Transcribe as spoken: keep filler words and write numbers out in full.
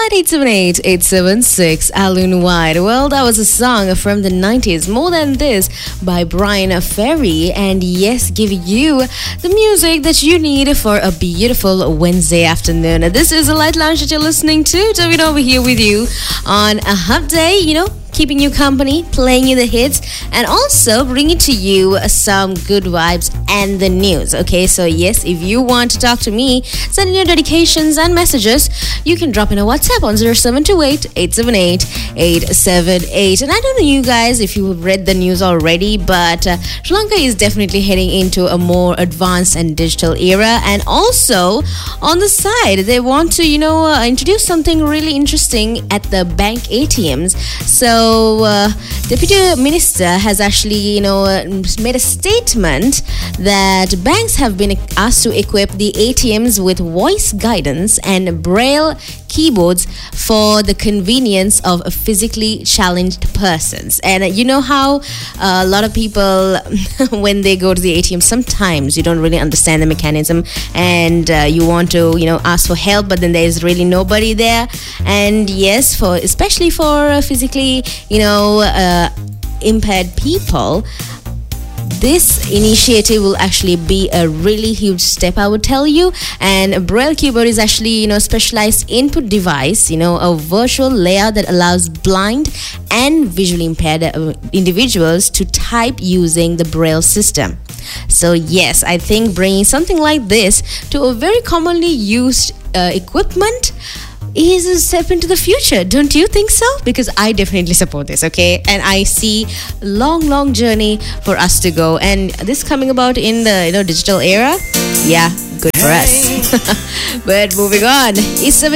nine eight seven eight, eight seven six, Alun White. Well, that was a song from the nineties, More Than This by Brian Ferry. And yes, giving you the music that you need for a beautiful Wednesday afternoon. This is a Light Lounge that you're listening to. David over here with you on a Hub Day, you know, keeping you company, playing you the hits, and also bringing to you some good vibes and the news. Okay, so yes, if you want to talk to me, send in your dedications and messages. You can drop in a WhatsApp on zero seven two eight, eight seven eight, eight seven eight. And I don't know you guys if you read the news already, but uh, Sri Lanka is definitely heading into a more advanced and digital era. And also on the side, they want to, you know, uh, introduce something really interesting at the bank A T Ms. So So, uh, Deputy Minister has actually, you know, uh, made a statement that banks have been asked to equip the A T Ms with voice guidance and braille keyboards for the convenience of physically challenged persons. And uh, you know how uh, a lot of people, when they go to the A T M, sometimes you don't really understand the mechanism, and uh, you want to, you know, ask for help, but then there's really nobody there. And yes, for especially for uh, physically, you know, uh, impaired people, this initiative will actually be a really huge step, I would tell you. And Braille keyboard is actually, you know, specialized input device, you know, a virtual layout that allows blind and visually impaired uh, individuals to type using the Braille system. So yes, I think bringing something like this to a very commonly used uh, equipment is a step into the future. Don't you think so? Because I definitely support this, okay? And I see a long, long journey for us to go. And this coming about in the, you know, digital era, yeah, good for us. But moving on, it's